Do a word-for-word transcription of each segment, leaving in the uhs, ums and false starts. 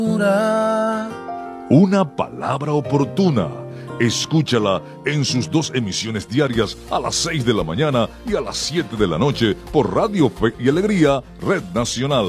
Una palabra oportuna. Escúchala en sus dos emisiones diarias a las seis de la mañana y a las siete de la noche por Radio Fe y Alegría, Red Nacional.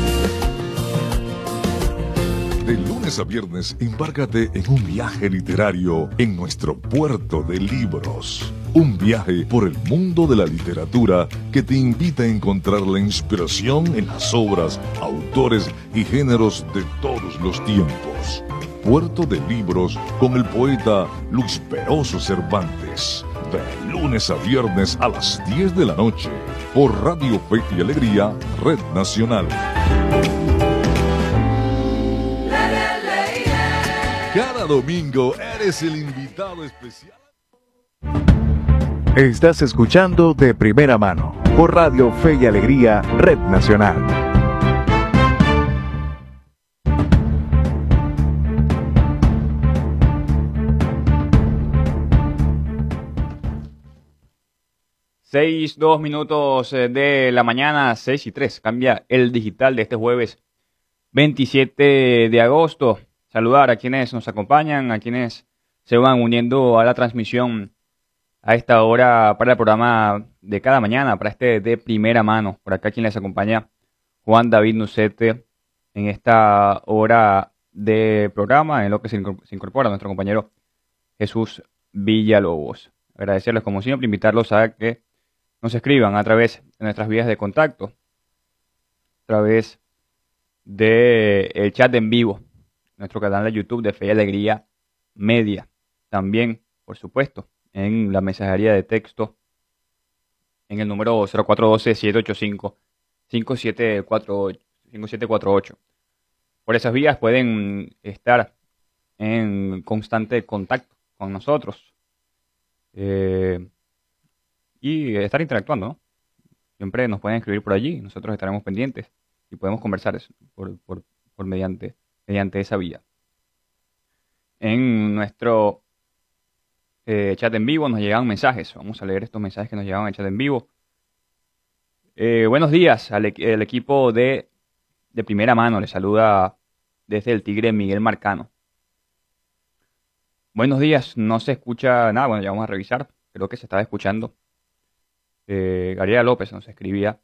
De lunes a viernes, embárcate en un viaje literario en nuestro puerto de libros. Un viaje por el mundo de la literatura que te invita a encontrar la inspiración en las obras, autores y géneros de todos los tiempos. Puerto de Libros con el poeta Luis Peroso Cervantes. De lunes a viernes a las diez de la noche por Radio Fe y Alegría, Red Nacional. Cada domingo eres el invitado especial. Estás escuchando De Primera Mano por Radio Fe y Alegría, Red Nacional. Seis, dos minutos de la mañana, seis y tres. Cambia el digital de este jueves veintisiete de agosto. Saludar a quienes nos acompañan, a quienes se van uniendo a la transmisión a esta hora para el programa de cada mañana, para este de primera mano. Por acá quien les acompaña, Juan David Nucete, en esta hora de programa, en lo que se incorpora nuestro compañero Jesús Villalobos. Agradecerles como siempre, invitarlos a que nos escriban a través de nuestras vías de contacto, a través del chat en vivo, nuestro canal de YouTube de Fe y Alegría Media. También, por supuesto, en la mensajería de texto en el número cero cuatro uno dos, siete ocho cinco, cinco siete cuatro ocho. Por esas vías pueden estar en constante contacto con nosotros eh, y estar interactuando, ¿no? Siempre nos pueden escribir por allí, nosotros estaremos pendientes y podemos conversar eso por, por, por mediante, mediante esa vía. En nuestro eh, chat en vivo nos llegan mensajes. Vamos a leer estos mensajes que nos llegan en el chat en vivo. Eh, buenos días al e- el equipo de, de primera mano. Les saluda desde el Tigre Miguel Marcano. Buenos días, no se escucha nada. Bueno, ya vamos a revisar. Creo que se estaba escuchando. Eh, Gabriela López nos escribía.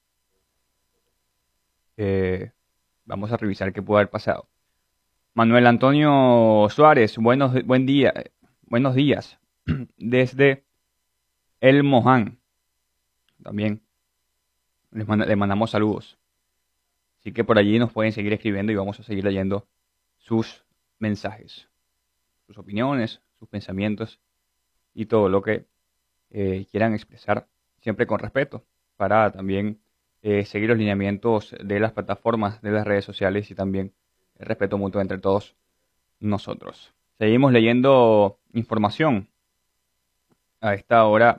Eh, vamos a revisar qué pudo haber pasado. Manuel Antonio Suárez, buenos, buen día, buenos días. Desde El Moján. También les manda- le mandamos saludos. Así que por allí nos pueden seguir escribiendo y vamos a seguir leyendo sus mensajes, sus opiniones, sus pensamientos y todo lo que eh, quieran expresar, siempre con respeto, para también eh, seguir los lineamientos de las plataformas, de las redes sociales y también el respeto mutuo entre todos nosotros. Seguimos leyendo información a esta hora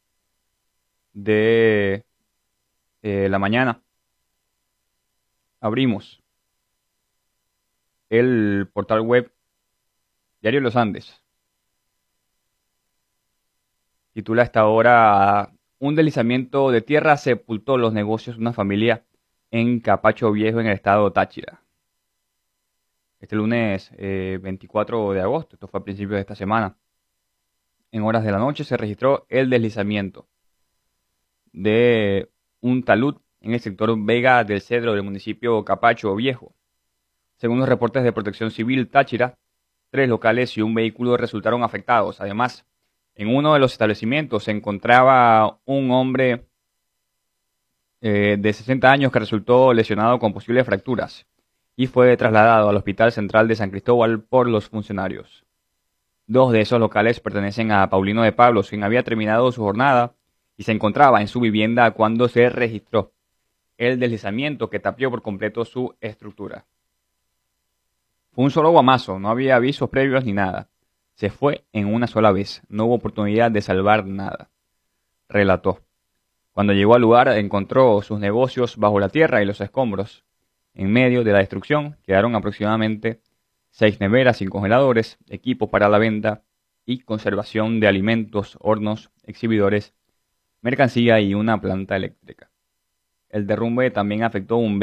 de eh, la mañana. Abrimos el portal web Diario Los Andes. Titula a esta hora: un deslizamiento de tierra sepultó los negocios de una familia en Capacho Viejo, en el estado Táchira. Este lunes eh, veinticuatro de agosto, esto fue a principios de esta semana, en horas de la noche se registró el deslizamiento de un talud en el sector Vega del Cedro del municipio Capacho Viejo. Según los reportes de Protección Civil Táchira, tres locales y un vehículo resultaron afectados. Además, en uno de los establecimientos se encontraba un hombre eh, de sesenta años que resultó lesionado con posibles fracturas y fue trasladado al Hospital Central de San Cristóbal por los funcionarios. Dos de esos locales pertenecen a Paulino de Pablos, quien había terminado su jornada y se encontraba en su vivienda cuando se registró el deslizamiento que tapió por completo su estructura. Fue un solo guamazo, no había avisos previos ni nada. Se fue en una sola vez, no hubo oportunidad de salvar nada, relató. Cuando llegó al lugar encontró sus negocios bajo la tierra y los escombros. En medio de la destrucción quedaron aproximadamente seis neveras sin congeladores, equipos para la venta y conservación de alimentos, hornos, exhibidores, mercancía y una planta eléctrica. El derrumbe también afectó un